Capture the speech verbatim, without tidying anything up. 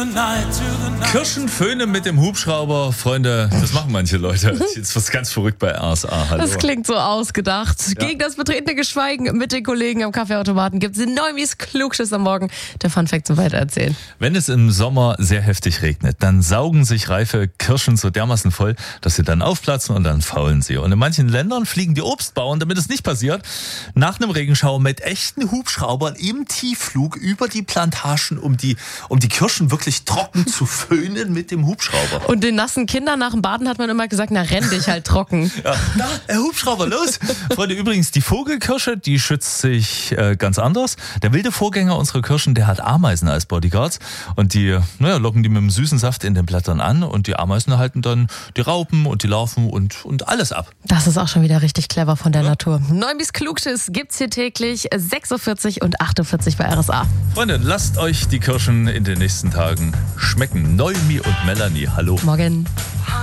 Kirschenföhne mit dem Hubschrauber, Freunde, das machen manche Leute. Jetzt was ganz verrückt bei R S A. Hallo. Das klingt so ausgedacht. Ja. Gegen das betretene Geschweigen mit den Kollegen am Kaffeeautomaten gibt es Neumis Klugschiss am Morgen. Der Funfact zum Weitererzählen. Wenn es im Sommer sehr heftig regnet, dann saugen sich reife Kirschen so dermaßen voll, dass sie dann aufplatzen und dann faulen sie. Und in manchen Ländern fliegen die Obstbauern, damit es nicht passiert, nach einem Regenschauer mit echten Hubschraubern im Tiefflug über die Plantagen, um die, um die Kirschen wirklich trocken zu föhnen mit dem Hubschrauber. Und den nassen Kindern nach dem Baden hat man immer gesagt, na renn dich halt trocken. Ja, na, der Hubschrauber, los! Freunde, übrigens, die Vogelkirsche, die schützt sich äh, ganz anders. Der wilde Vorgänger unserer Kirschen, der hat Ameisen als Bodyguards. Und die naja, locken die mit dem süßen Saft in den Blättern an. Und die Ameisen halten dann die Raupen und die Larven und, und alles ab. Das ist auch schon wieder richtig clever von der ja. Natur. Neumis Klugschiss gibt's hier täglich sechs Uhr vierzig und acht Uhr vierzig bei R S A. Freunde, lasst euch die Kirschen in den nächsten Tagen schmecken. Neumi und Melanie, hallo. Morgen.